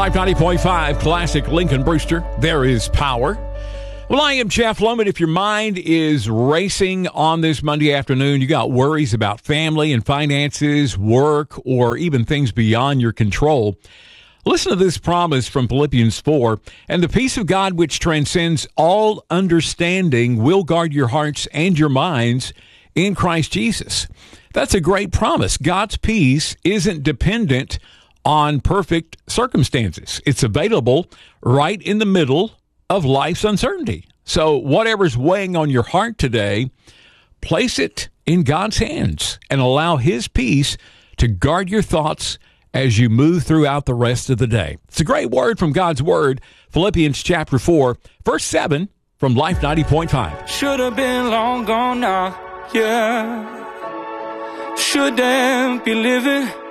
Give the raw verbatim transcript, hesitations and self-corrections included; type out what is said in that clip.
Life ninety point five, Classic Lincoln Brewster. There is power. Well, I am Jeff Loman. If your mind is racing on this Monday afternoon, you got worries about family and finances, work, or even things beyond your control, listen to this promise from Philippians four. And the peace of God, which transcends all understanding, will guard your hearts and your minds in Christ Jesus. That's a great promise. God's peace isn't dependent on perfect circumstances. It's available right in the middle of life's uncertainty. So whatever's weighing on your heart today, place it in God's hands and allow His peace to guard your thoughts as you move throughout the rest of the day. It's a great word from God's Word, Philippians chapter four, verse seven from Life ninety point five. Should have been long gone now, yeah. Shouldn't be living